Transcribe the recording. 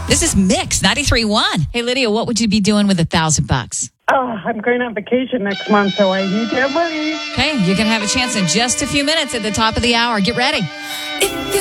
This is Mix 93.1. Hey, Lydia, what would you be doing with $1,000? Oh, I'm going on vacation next month, so I need that money. Okay, you're going to have a chance in just a few minutes at the top of the hour. Get ready.